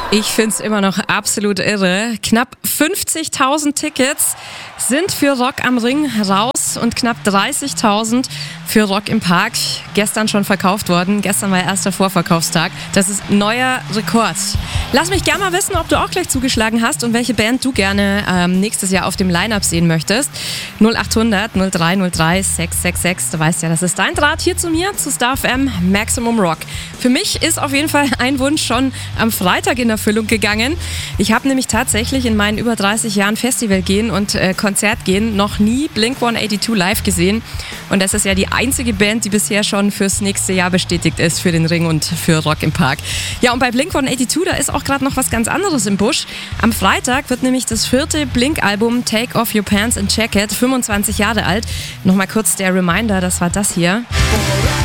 Ich finde es immer noch absolut irre. Knapp 50.000 Tickets sind für Rock am Ring raus und knapp 30.000 für Rock im Park. Gestern schon verkauft worden. Gestern war erster Vorverkaufstag. Das ist neuer Rekord. Lass mich gerne mal wissen, ob du auch gleich zugeschlagen hast und welche Band du gerne nächstes Jahr auf dem Line-Up sehen möchtest. 0800 0303 666. Du weißt ja, das ist dein Draht hier zu mir, zu Star FM Maximum Rock. Für mich ist auf jeden Fall ein Wunsch schon am Freitag in Erfüllung gegangen. Ich habe nämlich tatsächlich in meinen über 30 Jahren Festival gehen und Konzert gehen noch nie Blink-182 live gesehen. Und das ist ja die einzige Band, die bisher schon fürs nächste Jahr bestätigt ist für den Ring und für Rock im Park. Ja, und bei Blink-182, da ist auch gerade noch was ganz anderes im Busch. Am Freitag wird nämlich das 4. Blink-Album Take Off Your Pants and Jacket 25 Jahre alt. Nochmal kurz der Reminder, das war das hier.